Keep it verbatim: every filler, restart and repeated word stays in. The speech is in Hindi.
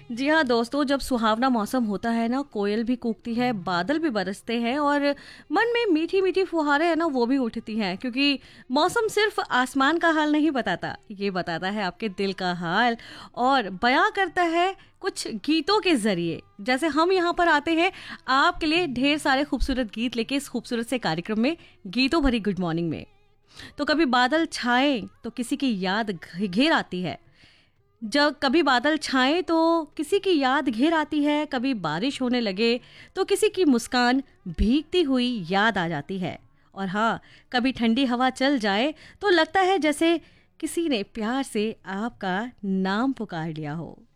जी हाँ दोस्तों, जब सुहावना मौसम होता है ना, कोयल भी कूकती है, बादल भी बरसते हैं और मन में मीठी मीठी फुहारें है ना वो भी उठती हैं, क्योंकि मौसम सिर्फ आसमान का हाल नहीं बताता, ये बताता है आपके दिल का हाल और बयां करता है कुछ गीतों के जरिए। जैसे हम यहाँ पर आते हैं आपके लिए ढेर सारे खूबसूरत गीत लेके इस खूबसूरत से कार्यक्रम में, गीतों भरी गुड मॉर्निंग में। तो कभी बादल छाए तो किसी की याद घ- घेर आती है। जब कभी बादल छाए तो किसी की याद घेर आती है, कभी बारिश होने लगे तो किसी की मुस्कान भीगती हुई याद आ जाती है। और हाँ, कभी ठंडी हवा चल जाए तो लगता है जैसे किसी ने प्यार से आपका नाम पुकार लिया हो।